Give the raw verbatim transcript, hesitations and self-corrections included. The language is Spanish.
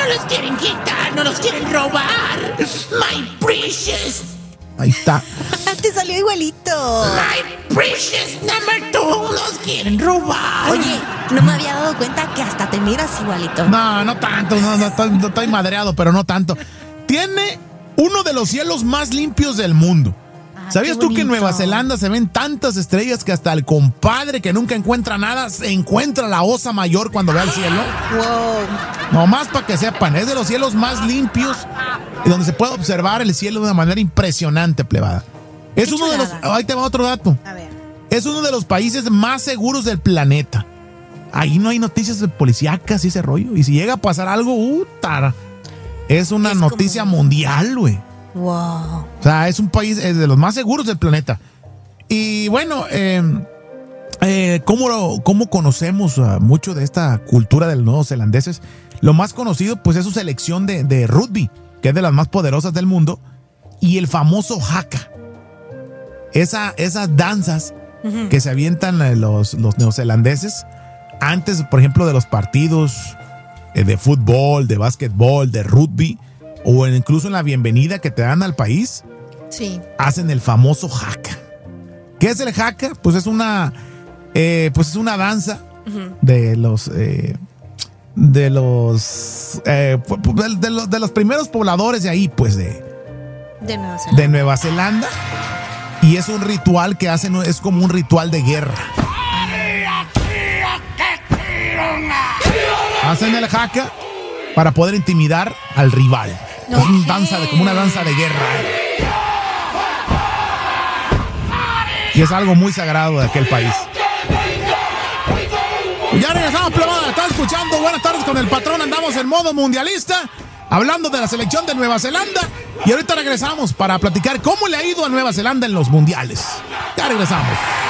los quieren quitar, no los quieren robar. My precious. Ahí está. Te salió igualito. My precious number two, los quieren robar. Oye, no me había dado cuenta que hasta te miras igualito. No, no tanto, no, no, estoy, no estoy madreado, pero no tanto. Tiene uno de los cielos más limpios del mundo. Ah, ¿sabías tú que en Nueva Zelanda se ven tantas estrellas que hasta el compadre que nunca encuentra nada se encuentra la osa mayor cuando ve al cielo? Wow. Nomás para que sepan, es de los cielos más limpios y donde se puede observar el cielo de una manera impresionante, plebada. Es uno de los. Ahí te va otro dato. A ver. Es uno de los países más seguros del planeta. Ahí no hay noticias de policíacas y ese rollo. Y si llega a pasar algo, uh, tara, es una es noticia como... mundial, güey. Wow. O sea, es un país es de los más seguros del planeta. Y bueno, eh, eh, ¿cómo, ¿cómo conocemos uh, mucho de esta cultura de los neozelandeses? Lo más conocido, pues, es su selección de, de rugby, que es de las más poderosas del mundo, y el famoso haka. Esa, esas danzas uh-huh. que se avientan los, los neozelandeses antes, por ejemplo, de los partidos eh, de fútbol, de básquetbol, de rugby, o incluso en la bienvenida que te dan al país, sí. hacen el famoso haka. ¿Qué es el haka? Pues es una, eh, pues es una danza uh-huh. de los, eh, de los, eh, de los, de los primeros pobladores de ahí, pues de, de Nueva Zelanda. De Nueva Zelanda. Y es un ritual que hacen, es como un ritual de guerra. Hacen el haka para poder intimidar al rival. Okay. Es una danza de, como una danza de guerra. Y es algo muy sagrado de aquel país. Ya regresamos, plebada. Estás escuchando Buenas Tardes con el Patrón. Andamos en modo mundialista, hablando de la selección de Nueva Zelanda. Y ahorita regresamos para platicar cómo le ha ido a Nueva Zelanda en los mundiales. Ya regresamos.